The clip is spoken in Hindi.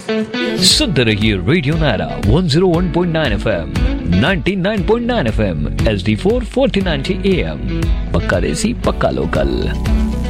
सुनते रहिए radio Naira 101.9 FM, 99.9 FM, HD4 1490 AM। पक्का देसी पक्का लोकल।